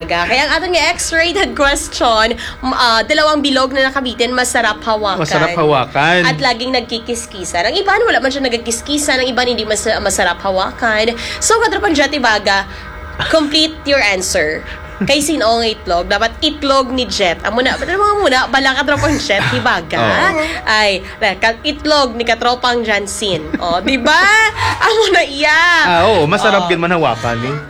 Tibaga. Kaya ang ating X-rated question, dalawang bilog na nakabitin, masarap hawakan. Masarap hawakan. At laging nagkikiskisan. Ang iban, wala man siya nagkikiskisan. Ang iban, hindi masarap hawakan. So, katrapan dyan, Tibaga, complete your answer. Kay sino ang itlog? Dapat itlog ni Jet. Muna, bala katropang Jet, Tibaga. Ay, itlog ni katropang Jansin. O, diba? Amo na iya. Oo, masarap din man hawakan eh.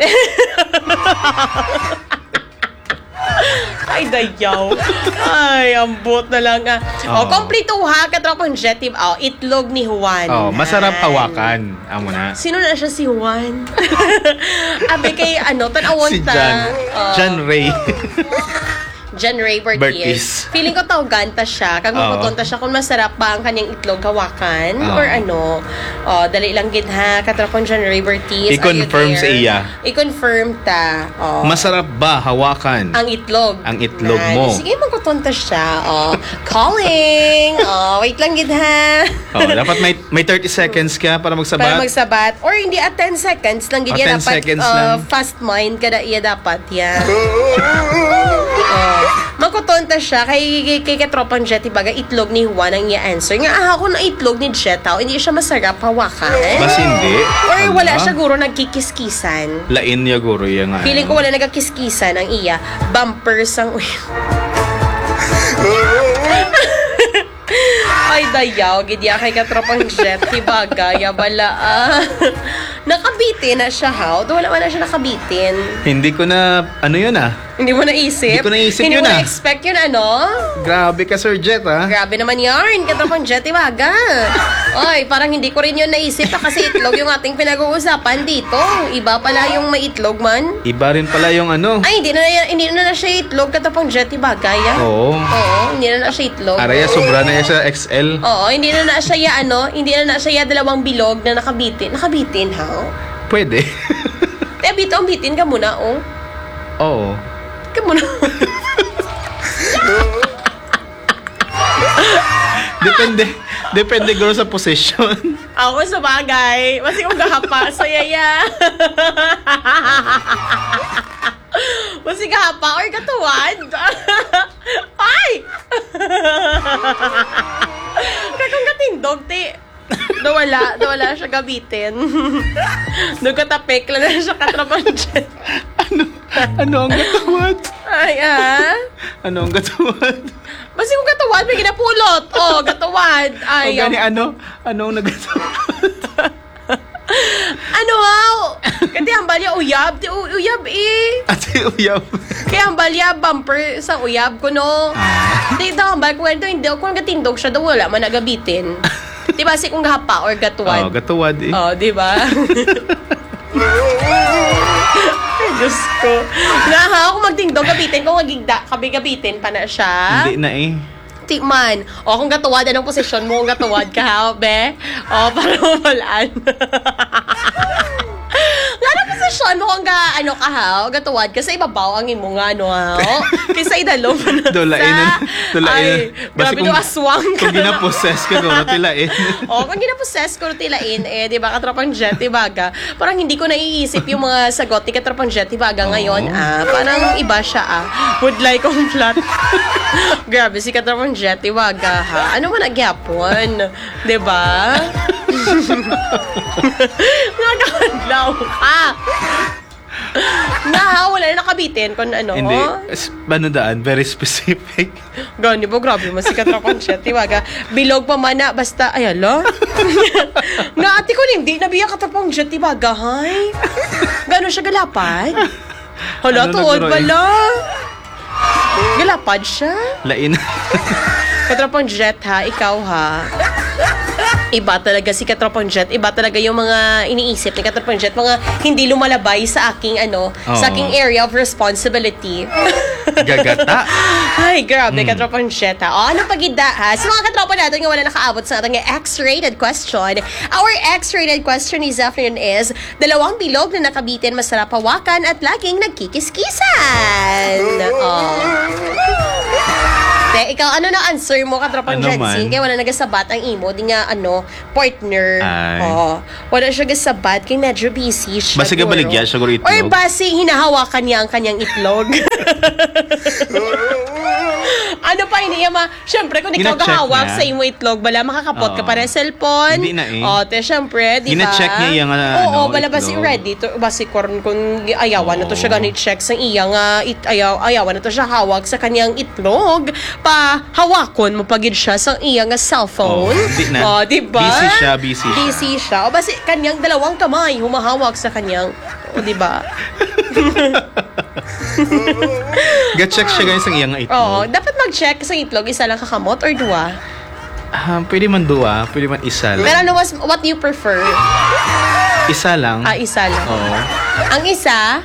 Ay, dayaw. Ay, ambot na lang. Complete ha, katropang Jet. Itlog ni Juan. Masarap hawakan. Amo na. Sino na siya si Juan? Abe kay tanawon Si ta. John Ray. John Ray Bertiz. Feeling ko ganta siya. Kag maputunta siya kung masarap ba ang kanyang itlog hawakan or dali lang gid ha. Katrapon John Ray Bertiz. I-confirm sa iya. I-confirm ta. Masarap ba hawakan ang itlog? Ang itlog mo. Sige, magkutunta siya. Calling. Wait lang gid ha. Dapat may 30 seconds ka para magsabat. Para magsabat. Or hindi at 10 seconds lang gid yan. 10 seconds lang. Fast mind kada iya dapat yan. Magkutunta siya kay katropang Jet, Tibaga, itlog ni Juan ang i-answer. Nga ako na itlog ni Jet, hindi siya masarap hawakan. Bas hindi. Or wala siya guro nagkikiskisan. Lain niya guro yan nga. Feeling ko wala nagkikiskisan ang iya. Bumpers ang ay, dayaw. Gidya kay katropang Jet, Tibaga. Yabala nakabitin na siya, how? Wala man na siya nakabitin. Hindi ko na, yun Hindi mo naisip? Hindi ko naisip Hindi yun mo na-expect yun, Grabe ka, Sir Jet, Grabe naman yarn. Katropang Jet, Tibaga. Oy, parang hindi ko rin yun naisip kasi itlog yung ating pinag-uusapan dito. Iba pala yung may itlog man. Iba rin pala yung Ay, hindi na siya itlog, katropang Jet, Tibaga. Oo, hindi na siya itlog. Araya, sobra na yan sa XL. Oo, hindi na siya hindi na siya dalawang bilog na nakabitin. Nakabitin, how? Pwede. Bitin ka muna, Oo. Ka muna. Depende guro sa position. Ako sa bagay. Kasi kung gahapa, sayaya. Kasi gahapa or katuwad. Ay! Kakang katindog, ti. Dawala siya gabitin. Doon katapik lang na siya katrapang Jet. Ano ang gatuwad? Ay, Ano ang gatuwad? Basta kung gatuwad, may ginapulot. Gatuwad. Ay, Ano ang nagatuwad? Kasi ang balya uyab. Uyab Ate uyab. Kaya ang balya bumper sa uyab ko, no? Hindi daw, ang balya ko, hindi ako katindog siya daw, wala man nagabitin. Diba, si kung gahapa or gatuwad. Gatuwad diba? Ay, Diyos ko. Ako magtindog, gabitin ko, gabitin pa na siya. Hindi na Tikman. Kung gatuwad, anong posisyon mo kung gatuwad ka, be? Para mawalaan. Lalo posisyon mo kung gatuwad ka sa ibabaw ang imo nga, kaysa idalo mo na Dolain. Ay, grabe no, aswang ka. Kung ginaposes ka, guro tilain. Kung ginaposes ko tilain, di ba, katropang Jet, Tibaga, parang hindi ko naiisip yung mga sagot ni katropang Jet, Tibaga ngayon, parang iba siya, would like kong flat. Grabe, si katropang Jet, Tibaga, ano man nagyapon? Di ba? Nakakadlaw ka. Wala na nakabitin kung ano. Hindi. Daan? Very specific. Gani po, grabe mo si katropang Jet, Tibaga. Bilog pa man na, basta, ayala. Nga, ate ko hindi, nabiya katropang Jet, Tibaga, hay. Gano'n siya galapad? Hala, tuod pala. Galapad siya? Lain. Katropang Jet, ikaw, Iba talaga si katropang Jet. Iba talaga yung mga iniisip ni katropang Jet. Mga hindi lumalabay sa aking, sa aking area of responsibility. Gagata. Ay, grabe, katropang Jet, ano pagida, sa mga katropa natin nga wala nakaabot sa ating X-rated question. Our X-rated question this afternoon is, dalawang bilog na nakabitin, masarap hawakan at laging nagkikiskisan. Ikaw, ano na answer mo, katropang Jetsin? Kaya wala nagasabat ang imo, di nga, partner. Wala siya gasabat, kaya medyo busy siya. Basi ka baligya, siguro itlog. Or basi, hinahawakan niya ang kanyang itlog. Ano pa ini syempre kung ikaw Gina-check gahawak niya. sa imo itlog bala makakapot ka Oo. para sa cellphone. Hindi na eh. O te syempre, di ba? Gina-check niya yung, Oo, ano, bala basi itlog. ready to basi kung ayawan na to Oo. siya ganit check sa iyang ayawan na to siya hawak sa kanyang itlog pa hawakon mo pagid siya sa iyang cellphone. Di na. O, di ba? Busy siya. O basi kanyang dalawang kamay humahawak sa kanyang, o di ba? Ga-check siya guys ang iyang itlog. Oo, dapat mag-check sa itlog isa lang kakamot or duwa. Pwede man dua, pwede man isa lang. Pero ano what do you prefer? Isa lang. Isa lang. Oo. Ang isa?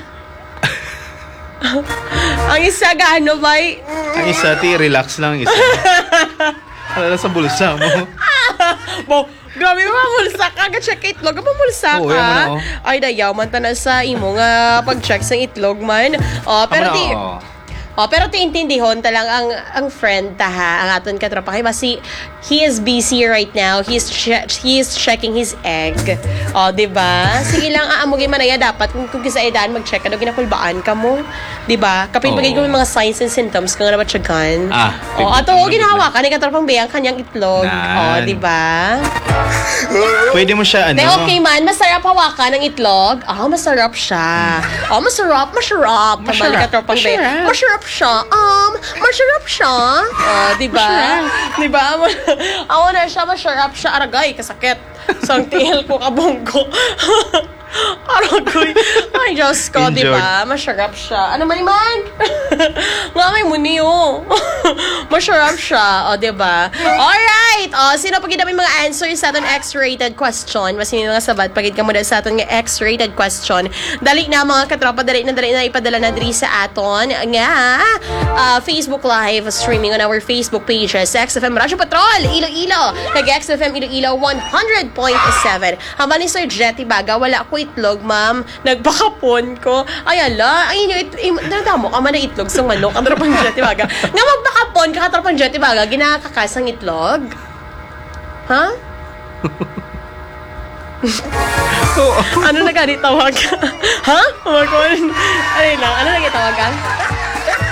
Ang isa gaano ba? Ang isa, relax lang isa. Alala sa bulsa mo. Bo, grabe mamulsa ka. Ga-check ka itlog. Mamulsa Oo, ka. yaman na, oh. Ay, dayaw man ta na sa imo nga pag-check sa itlog man. Pero Amo na, di... oo. Pero tiintindihon talang ang friend ta ha, ang aton katropa kay basi he is busy right now. He is checking his egg. Di ba? Sige lang aamugay man aya dapat kung kisa edaan mag-check ka daw ginapulbaan ka mo. Di ba? Kapit Oo. bagay ko may mga signs and symptoms kung nga naman tsagan. Ato tignan mo, ginawa ka ni katropang bayang kanyang itlog. Nan. Di ba? Pwede mo siya, De, okay man, masarap hawakan ng itlog. Masarap siya. Masarap. Masarap. Tabali ka tropang be. Masarap. Masarap siya. Masarap siya. Di ba? Di ba? Ako na siya, masarap siya. Aragay, kasakit. Sang tiil ko kabongko. Aragay. Ay, Diyos ko, di ba? Masarap siya. Ano man iman? Nga may muni, masarap siya. Di ba? Alright. Sino pagid may mga answers sa aton X-rated question? Mas yung mga sabat, pagid ka muna sa aton nga X-rated question. Dali na mga katropa, dali na ipadala na diri sa aton nga Facebook Live streaming on our Facebook pages. XFM Radyo Patrol, Iloilo. Kag XFM Iloilo 100.7. Habang ni Sir Jetty Baga, wala ko itlog, ma'am. Nagpakapon ko. Ay, ala. Ay, nadamo ka man na itlog sa manok. Katropan Jetty Baga. Nga magpakapon ka, katropan Jetty Baga, ginakakasang itlog? Ha? Ano na ganit tawag? Ha? Ano lang? Ano na tawag ka?